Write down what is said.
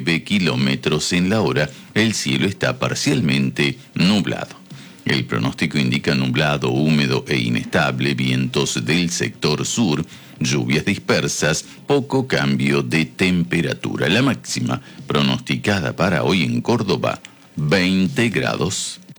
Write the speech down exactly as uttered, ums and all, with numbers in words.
nueve kilómetros en la hora. El cielo está parcialmente nublado. El pronóstico indica nublado, húmedo e inestable, vientos del sector sur, lluvias dispersas, poco cambio de temperatura. La máxima pronosticada para hoy en Córdoba, veinte grados.